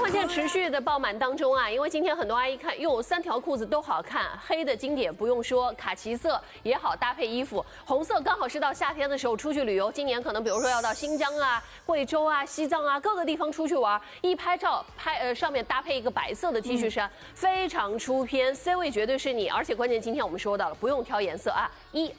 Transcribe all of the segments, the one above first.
货线持续的爆满当中啊，因为今天很多阿姨看，哟，3条裤子都好看，黑的经典不用说，卡其色也好搭配衣服，红色刚好是到夏天的时候出去旅游，今年可能比如说要到新疆啊、贵州啊、西藏啊各个地方出去玩，一拍照上面搭配一个白色的 T 恤衫，非常出片 ，C 位绝对是你，而且关键今天我们说到了，不用挑颜色啊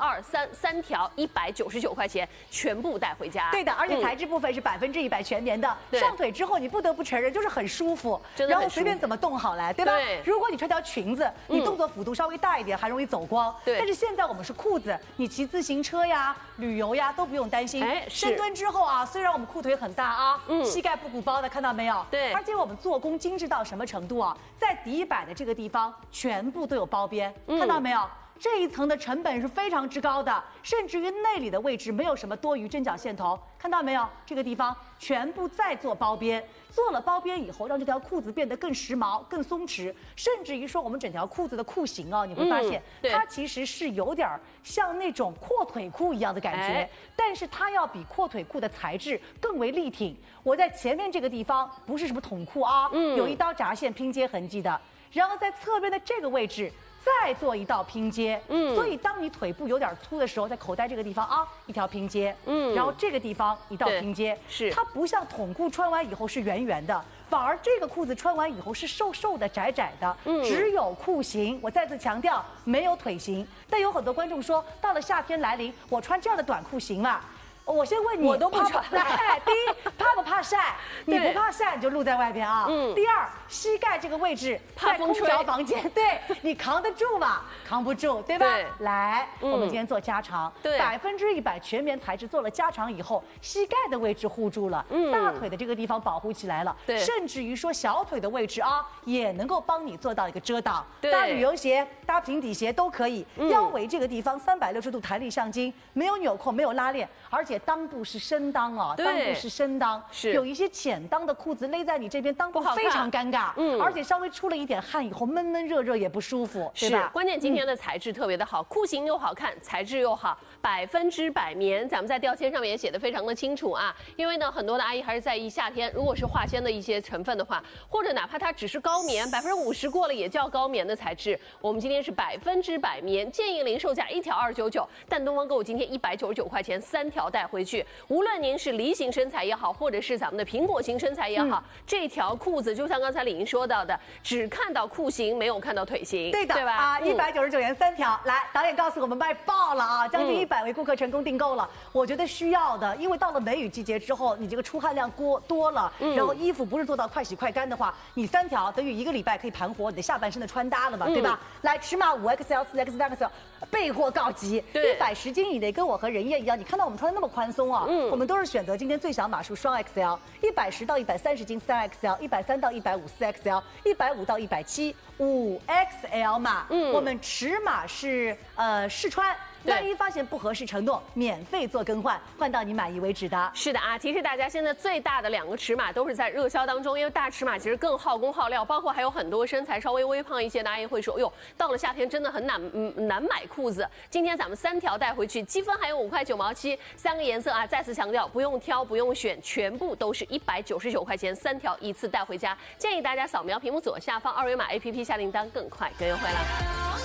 ，1、2、3条199块钱全部带回家。 对的，而且材质部分是100%全棉的，上腿之后你不得不承认就是很舒服，然后随便怎么动好来，对吧？ 对。 如果你穿条裙子，你动作幅度稍微大一点，还容易走光。 对。 但是现在我们是裤子，你骑自行车呀、旅游呀都不用担心。深蹲之后啊，虽然我们裤腿很大啊，膝盖不鼓包的，看到没有？ 对。 而且我们做工精致到什么程度啊？在底板的这个地方全部都有包边，看到没有？这一层的成本是非常之高的，甚至于内里的位置没有什么多余针脚线头，看到没有？这个地方全部再做包边，做了包边以后，让这条裤子变得更时髦、更松弛，甚至于说我们整条裤子的裤型啊，你会发现它其实是有点像那种阔腿裤一样的感觉，但是它要比阔腿裤的材质更为力挺。我在前面这个地方不是什么筒裤啊，有一刀闸线拼接痕迹的，然后在侧边的这个位置。再做一道拼接，所以当你腿部有点粗的时候，在口袋这个地方啊，一条拼接，然后这个地方一道拼接， 是它不像筒裤穿完以后是圆圆的，反而这个裤子穿完以后是瘦瘦的、窄窄的，只有裤型。我再次强调，没有腿型。但有很多观众说，到了夏天来临，我穿这样的短裤行吗？我先问你， 我都不穿。 第一，怕不怕晒？你不怕晒，你就露在外边啊。第二，膝盖这个位置在空调房间，对你扛得住吗？扛不住，对吧？来，我们今天做加长，100%全棉材质做了加长以后，膝盖的位置护住了，大腿的这个地方保护起来了，甚至于说小腿的位置啊，也能够帮你做到一个遮挡。搭旅游鞋、搭平底鞋都可以。腰围这个地方360度弹力上筋，没有纽扣，没有拉链，而且裆部是深裆啊，裆部是深裆，有一些浅裆的裤子勒在你这边，裆部非常尴尬，而且稍微出了一点汗以后，闷闷热热也不舒服，对吧？ 关键今天的材质特别的好，裤型又好看，材质又好，100%棉，咱们在标签上面也写的非常的清楚啊。因为呢，很多的阿姨还是在意夏天，如果是化纤的一些成分的话，或者哪怕它只是高棉，50%过了也叫高棉的材质，我们今天是100%棉，建议零售价1条299，但东方购物今天199块钱3条带回去。无论您是梨形身材也好，或者是咱们的苹果型身材也好，这条裤子就像刚才李莹说到的，只看到裤型，没有看到腿型， 对的， 对吧？ 啊，199元3条。来，导演告诉我们卖爆了啊，将近100位顾客成功订购了。我觉得需要的，因为到了梅雨季节之后，你这个出汗量多了，然后衣服不是做到快洗快干的话，你3条等于1个礼拜可以盘活你的下半身的穿搭了嘛，对吧？来，尺码5XL、4X、8XL，备货告急。110斤以内，跟我和人燕一样，你看到我们穿的那么宽松啊，我们都是选择今天最小码数双 XL，110到130斤3XL，130到150 4XL，150到170 5XL 码。我们尺码是试穿。万一发现不合适，承诺免费做更换，换到你满意为止的。 是的啊，提示大家，现在最大的2个尺码都是在热销当中，因为大尺码其实更耗工耗料，包括还有很多身材稍微微胖一些的阿姨会说，哟，到了夏天真的很难买裤子。今天咱们3条带回去，积分还有5块9毛7，3个颜色啊，再次强调不用挑不用选，全部都是199块钱3条一次带回家。建议大家扫描屏幕左下方2维码 APP 下订单，更快更优惠了。